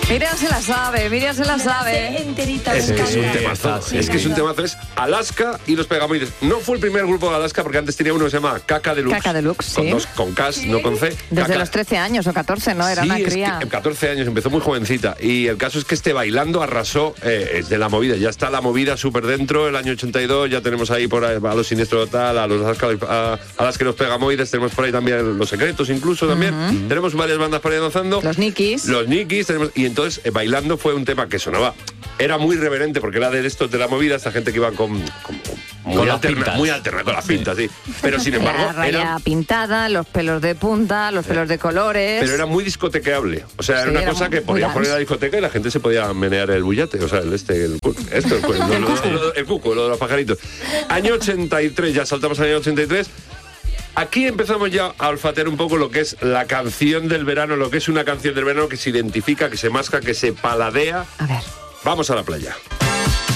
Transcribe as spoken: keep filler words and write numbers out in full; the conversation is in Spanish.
Miriam se la sabe, Miriam se la sabe. Enterita. Es que es un Sí, temazo. sí, Es que es un temazo. Es Alaska y los Pegamoides. No fue el primer grupo de Alaska, porque antes tenía uno que se llama Caca Deluxe. Caca Deluxe, Con sí. dos, con K, no con C. Desde Caca. los trece años o catorce, ¿no? Era Sí, una es cría. que en catorce años, empezó muy jovencita. Y el caso es que este Bailando arrasó, eh, es de la movida. Ya está la movida súper dentro, el año ochenta y dos. Ya tenemos ahí por ahí a los Siniestro Total, a los Alaska, a, a las que los Pegamoides. Tenemos por ahí también Los Secretos, incluso también. Uh-huh. Tenemos varias bandas por ahí danzando. Los Nikis. Los Nikis. Tenemos, y entonces, eh, Bailando fue un tema que sonaba. Era muy reverente porque era de estos de la movida, esta gente que iban con, con muy, con alterna, pintas. muy alterna, con las pintas, sí. Pero sin embargo, La raya era, pintada, los pelos de punta, los pelos de colores. pero era muy discotequeable. O sea, Sí, era una era cosa muy- que muy podías dance. poner en la discoteca y la gente se podía menear el bullate. O sea, el este, el cu- esto, el, cu- lo- lo- lo- el cuco, lo de los pajaritos. Año ochenta y tres, ya saltamos al año ochenta y tres. Aquí empezamos ya a olfatear un poco lo que es la canción del verano, lo que es una canción del verano que se identifica, que se masca, que se paladea. A ver. Vamos a la playa.